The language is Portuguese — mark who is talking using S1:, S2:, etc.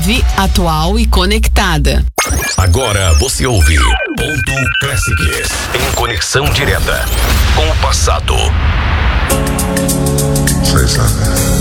S1: leve, atual e conectada.
S2: Agora você ouve Ponto Classics, em conexão direta com o passado.
S3: Say something.